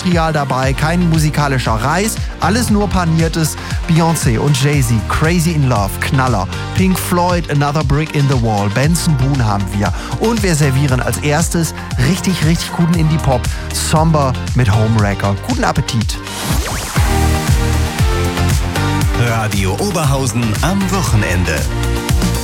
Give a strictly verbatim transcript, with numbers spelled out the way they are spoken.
Rohmaterial dabei, kein musikalischer Reis, alles nur paniertes. Beyoncé und Jay-Z, Crazy in Love, Knaller. Pink Floyd, Another Brick in the Wall. Benson Boone haben wir. Und wir servieren als erstes richtig, richtig guten Indie-Pop. Somber mit Homewrecker. Guten Appetit. Radio Oberhausen am Wochenende.